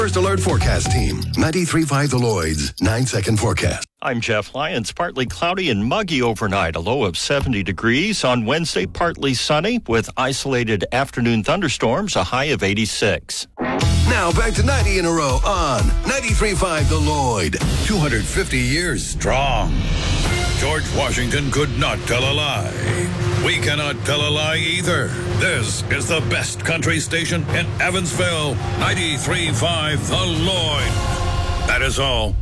First Alert Forecast Team, 93.5 The Lloyd's 9-second forecast. I'm Jeff Lyons. Partly cloudy and muggy overnight, a low of 70 degrees. On Wednesday, partly sunny with isolated afternoon thunderstorms, a high of 86. Now back to 90 in a row on 93.5 The Lloyd. 250 years strong. George Washington could not tell a lie. We cannot tell a lie either. This is the best country station in Evansville, 93.5 The Lloyd. That is all.